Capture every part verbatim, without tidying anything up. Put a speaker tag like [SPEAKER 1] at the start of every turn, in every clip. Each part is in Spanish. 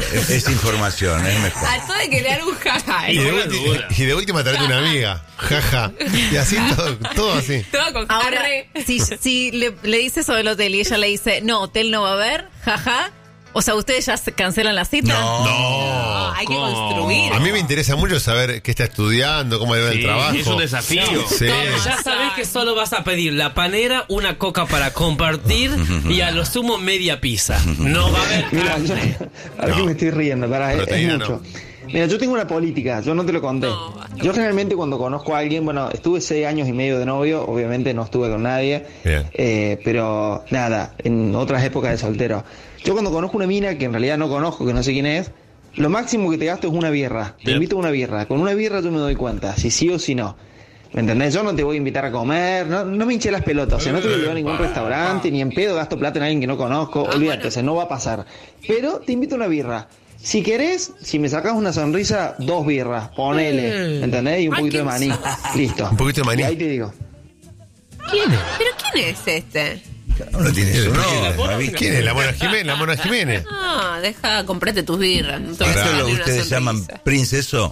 [SPEAKER 1] es, es información, es mejor.
[SPEAKER 2] A todo hay que leer un jaja.
[SPEAKER 3] Y de, ulti- y de última traerte una amiga. Jaja. Y así todo, todo así.
[SPEAKER 2] Todo con
[SPEAKER 4] Ahora,
[SPEAKER 2] arre.
[SPEAKER 4] si, si le, le dice eso del hotel y ella le dice, no, hotel no va a haber, jaja. O sea, ¿ustedes ya se cancelan la cita?
[SPEAKER 1] No.
[SPEAKER 2] No, hay que
[SPEAKER 5] ¿cómo?
[SPEAKER 2] construir.
[SPEAKER 3] A mí me interesa mucho saber qué está estudiando, cómo le va el
[SPEAKER 5] Sí,
[SPEAKER 3] trabajo.
[SPEAKER 5] es un desafío.
[SPEAKER 3] Sí.
[SPEAKER 6] Ya sabés que solo vas a pedir la panera, una coca para compartir y a lo sumo media pizza. No va a haber
[SPEAKER 7] Mira,
[SPEAKER 6] carne.
[SPEAKER 7] yo, ahora que me estoy riendo, para, es, es
[SPEAKER 3] Proteína,
[SPEAKER 7] mucho.
[SPEAKER 3] no.
[SPEAKER 7] Mira, yo tengo una política, yo no te lo conté.
[SPEAKER 2] No, basta.
[SPEAKER 7] Yo generalmente cuando conozco a alguien, bueno, estuve seis años y medio de novio, obviamente no estuve con nadie,
[SPEAKER 3] Bien.
[SPEAKER 7] eh, pero nada, en otras épocas de soltero. Yo cuando conozco una mina que en realidad no conozco, que no sé quién es, lo máximo que te gasto es una birra. Te
[SPEAKER 5] Bien.
[SPEAKER 7] invito a una birra. Con una birra yo me doy cuenta, si sí o si no. ¿Me entendés? Yo no te voy a invitar a comer, no, no me hinché las pelotas, o sea, no te voy a llevar a ningún restaurante, ni en pedo gasto plata en alguien que no conozco, olvídate, o sea, no va a pasar. Pero te invito a una birra. Si querés, si me sacás una sonrisa, dos birras, ponele, ¿me entendés? Y un
[SPEAKER 2] Ay,
[SPEAKER 7] poquito de
[SPEAKER 2] qué
[SPEAKER 7] maní, listo.
[SPEAKER 3] Un poquito de maní.
[SPEAKER 7] Y ahí te digo.
[SPEAKER 2] ¿Pero quién es este?
[SPEAKER 1] Uno tiene su nombre, ¿no? ¿Viste?
[SPEAKER 3] ¿Quién es? ¿La Mona Jiménez? ¿La Mona Jiménez?
[SPEAKER 2] Ah, deja, comprate tus birras. No te vas a
[SPEAKER 1] Eso es
[SPEAKER 2] sacar
[SPEAKER 1] lo
[SPEAKER 2] ni
[SPEAKER 1] que
[SPEAKER 2] una
[SPEAKER 1] ustedes llaman
[SPEAKER 2] sonrisa.
[SPEAKER 1] princeso.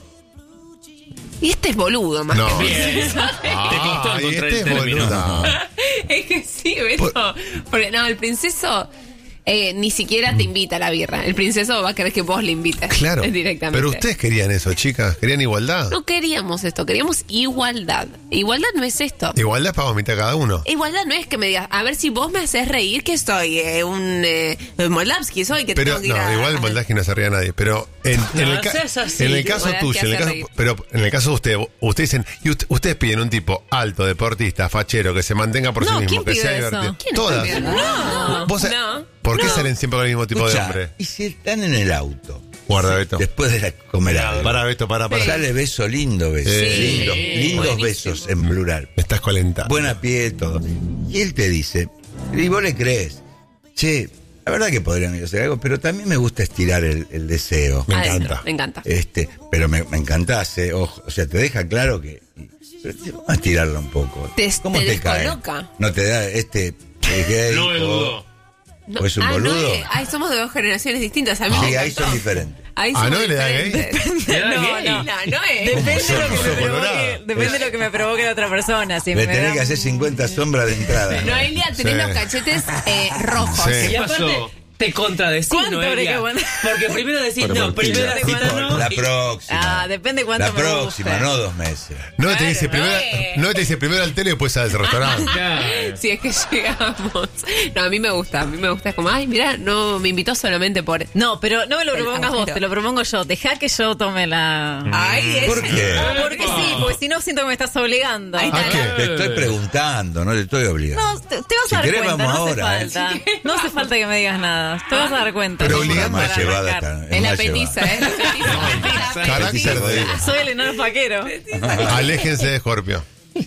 [SPEAKER 2] Y este es boludo, más
[SPEAKER 3] No.
[SPEAKER 2] que
[SPEAKER 5] Bien.
[SPEAKER 3] Ah,
[SPEAKER 5] Te costó
[SPEAKER 3] y
[SPEAKER 5] encontrar
[SPEAKER 3] este
[SPEAKER 5] el
[SPEAKER 3] es
[SPEAKER 5] término.
[SPEAKER 3] boluda.
[SPEAKER 2] Es que sí, Beto. Porque no, el princeso eh, ni siquiera te invita a la birra. El princeso va a querer que vos le invites.
[SPEAKER 3] Claro.
[SPEAKER 2] Directamente.
[SPEAKER 3] Pero ustedes querían eso, chicas. ¿Querían igualdad?
[SPEAKER 2] No queríamos esto, queríamos igualdad. Igualdad no es esto.
[SPEAKER 3] Igualdad es para mitad cada uno.
[SPEAKER 2] Igualdad no es que me digas, a ver si vos me haces reír que soy eh, un eh, Moldavsky, soy que
[SPEAKER 3] Pero
[SPEAKER 2] tengo que ir
[SPEAKER 3] no,
[SPEAKER 2] a-
[SPEAKER 3] igual
[SPEAKER 2] a-
[SPEAKER 3] Moldavsky no se ríe a nadie. Pero en, en
[SPEAKER 6] No,
[SPEAKER 3] el, ca-
[SPEAKER 6] seas así.
[SPEAKER 3] en el caso
[SPEAKER 2] Moldavsky
[SPEAKER 3] tuyo, en el
[SPEAKER 2] hace
[SPEAKER 3] caso,
[SPEAKER 2] reír.
[SPEAKER 3] pero en el caso de ustedes, ustedes dicen, y ust- ustedes piden un tipo alto, deportista, fachero, que se mantenga por
[SPEAKER 4] No,
[SPEAKER 3] sí mismo,
[SPEAKER 4] ¿quién
[SPEAKER 3] que sea
[SPEAKER 4] pide eso?
[SPEAKER 3] divertido.
[SPEAKER 2] ¿Quién está
[SPEAKER 3] Todas.
[SPEAKER 2] pidiendo? No,
[SPEAKER 3] ¿Vos sa-
[SPEAKER 2] no,
[SPEAKER 3] ¿Por qué
[SPEAKER 2] no.
[SPEAKER 3] salen siempre con el mismo tipo de
[SPEAKER 1] Escuchá,
[SPEAKER 3] hombre?
[SPEAKER 1] y si están en el auto,
[SPEAKER 3] Guarda, Beto.
[SPEAKER 1] después de la comer algo,
[SPEAKER 3] Para, Beto, para, para.
[SPEAKER 1] sale beso lindo, beso.
[SPEAKER 3] Sí.
[SPEAKER 1] Lindo, lindos
[SPEAKER 2] Buenísimo.
[SPEAKER 1] besos en plural.
[SPEAKER 3] Me estás colentando.
[SPEAKER 1] Buena piel, todo. Y él te dice, y vos le crees, che, la verdad que podrían ir a hacer algo, pero también me gusta estirar el, el deseo.
[SPEAKER 3] Me
[SPEAKER 2] Adentro,
[SPEAKER 3] encanta.
[SPEAKER 2] Me encanta.
[SPEAKER 1] Este, pero me, me encantás, eh, ojo, o sea, te deja claro que. Pero te- vamos a estirarla un poco.
[SPEAKER 2] Te-
[SPEAKER 1] ¿Cómo
[SPEAKER 2] te
[SPEAKER 1] te, cae?
[SPEAKER 2] descoloca.
[SPEAKER 1] No te da este. es gay,
[SPEAKER 5] No me
[SPEAKER 1] o-
[SPEAKER 5] dudó.
[SPEAKER 2] No,
[SPEAKER 1] ¿O es un
[SPEAKER 2] ah,
[SPEAKER 1] boludo?
[SPEAKER 2] No, eh, ay, somos de dos generaciones distintas. A mí
[SPEAKER 1] Sí,
[SPEAKER 2] me
[SPEAKER 1] ahí
[SPEAKER 2] encantó.
[SPEAKER 1] son diferentes.
[SPEAKER 2] Ahí
[SPEAKER 3] Ah,
[SPEAKER 2] somos
[SPEAKER 3] ¿no? ¿Le da gay?
[SPEAKER 2] diferentes.
[SPEAKER 5] ¿Le da
[SPEAKER 2] no,
[SPEAKER 5] gay?
[SPEAKER 2] no, no, no es.
[SPEAKER 4] Depende de lo que
[SPEAKER 3] Sos
[SPEAKER 4] me provoque,
[SPEAKER 3] colorada.
[SPEAKER 4] depende de lo que me provoque la otra persona. Si
[SPEAKER 1] Le
[SPEAKER 4] me
[SPEAKER 1] tenés
[SPEAKER 4] da-
[SPEAKER 1] que hacer cincuenta sombras de entrada.
[SPEAKER 2] Noelia, tenés
[SPEAKER 3] Sí.
[SPEAKER 2] los cachetes eh, rojos.
[SPEAKER 3] Sí.
[SPEAKER 6] Y
[SPEAKER 5] ¿Qué
[SPEAKER 6] aparte,
[SPEAKER 5] pasó?
[SPEAKER 6] te contradecís,
[SPEAKER 4] ¿Cuánto habré
[SPEAKER 6] Noelia.
[SPEAKER 4] que aguantar?
[SPEAKER 6] Porque primero decís,
[SPEAKER 3] Por
[SPEAKER 6] no,
[SPEAKER 3] Martina.
[SPEAKER 6] primero la
[SPEAKER 4] Tipo,
[SPEAKER 6] cita no.
[SPEAKER 1] La
[SPEAKER 6] y-
[SPEAKER 1] próxima.
[SPEAKER 4] Ah, depende cuánto
[SPEAKER 1] La
[SPEAKER 4] me
[SPEAKER 1] próxima,
[SPEAKER 4] guste.
[SPEAKER 1] no dos meses.
[SPEAKER 3] No te
[SPEAKER 2] Claro,
[SPEAKER 3] dice
[SPEAKER 2] no
[SPEAKER 3] primero,
[SPEAKER 2] es.
[SPEAKER 3] no te dice primero al tele y después al restaurante.
[SPEAKER 5] Claro.
[SPEAKER 2] Si es que llegamos. No, a mí me gusta. A mí me gusta. Es como, ay, mira, no me invitó solamente por.
[SPEAKER 4] No, pero no me lo
[SPEAKER 2] El
[SPEAKER 4] propongas vos,
[SPEAKER 2] agujero.
[SPEAKER 4] te lo propongo yo. Dejá que yo tome la...
[SPEAKER 2] Ay, es-
[SPEAKER 1] ¿Por qué?
[SPEAKER 4] Porque sí, porque si no siento que me estás obligando.
[SPEAKER 2] Ahí está.
[SPEAKER 3] ¿A qué?
[SPEAKER 1] Te estoy preguntando, no te estoy obligando.
[SPEAKER 4] No, te, te vas
[SPEAKER 1] Si
[SPEAKER 4] a dar
[SPEAKER 1] querés,
[SPEAKER 4] cuenta,
[SPEAKER 1] vamos
[SPEAKER 4] no hace
[SPEAKER 1] ahora, ¿eh?
[SPEAKER 4] falta. No hace falta que me digas nada. Te vas a dar cuenta.
[SPEAKER 3] Pero
[SPEAKER 4] Sí,
[SPEAKER 3] obligando
[SPEAKER 4] para
[SPEAKER 1] más llevada
[SPEAKER 4] arrancar.
[SPEAKER 1] acá.
[SPEAKER 2] Es la
[SPEAKER 1] más
[SPEAKER 2] petiza,
[SPEAKER 1] llevada.
[SPEAKER 2] ¿eh? La petiza. La
[SPEAKER 3] Carácter
[SPEAKER 2] petiza.
[SPEAKER 3] de...
[SPEAKER 4] Soy el enano faquero.
[SPEAKER 3] Aléjense de Scorpio.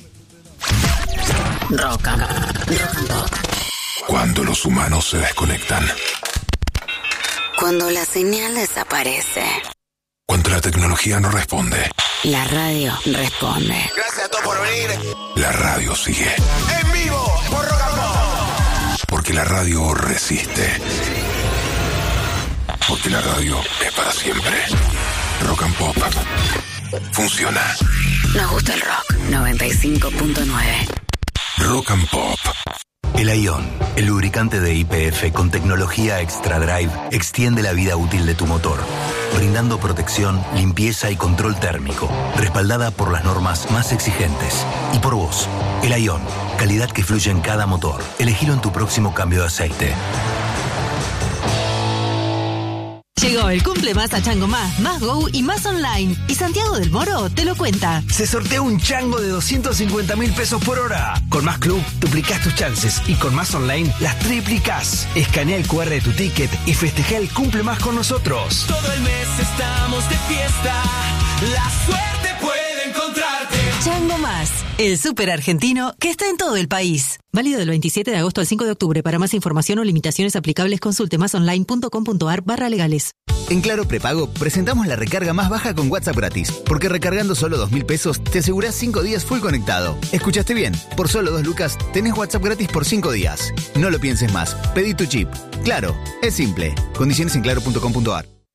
[SPEAKER 8] Rock and, rock and pop.
[SPEAKER 9] Cuando los humanos se desconectan.
[SPEAKER 8] Cuando la señal desaparece,
[SPEAKER 9] Cuando la tecnología no responde.
[SPEAKER 8] la radio responde.
[SPEAKER 9] Gracias a todos por venir. La radio sigue. En vivo por Rock and Pop. Porque la radio resiste. Porque la radio es para siempre. Rock and Pop. Funciona.
[SPEAKER 8] Nos gusta el rock. noventa y cinco punto nueve.
[SPEAKER 9] Rock and Pop.
[SPEAKER 10] El Ion, el lubricante de Y P F con tecnología Extra Drive, extiende la vida útil de tu motor, brindando protección, limpieza y control térmico, respaldada por las normas más exigentes. Y por vos, el Ion, calidad que fluye en cada motor. Elegilo en tu próximo cambio de aceite.
[SPEAKER 11] Llegó el cumple más a Chango Más, Más Go y Más Online. Y Santiago del Moro te lo cuenta.
[SPEAKER 12] Se sortea un chango de doscientos cincuenta mil pesos por hora. Con Más Club, duplicás tus chances y con Más Online las triplicás. Escanea el cu erre de tu ticket y festeja el cumple más con nosotros.
[SPEAKER 13] Todo el mes estamos de fiesta. La suerte puede encontrarte.
[SPEAKER 11] Chango Más, el súper argentino que está en todo el país. Válido del veintisiete de agosto al cinco de octubre. Para más información o limitaciones aplicables, consulte másonline.com.ar barra legales.
[SPEAKER 14] En Claro Prepago presentamos la recarga más baja con WhatsApp gratis, porque recargando solo dos mil pesos te asegurás cinco días full conectado. ¿Escuchaste bien? Por solo dos lucas tenés WhatsApp gratis por cinco días. No lo pienses más, pedí tu chip. Claro, es simple. Condiciones en claro punto com punto ar.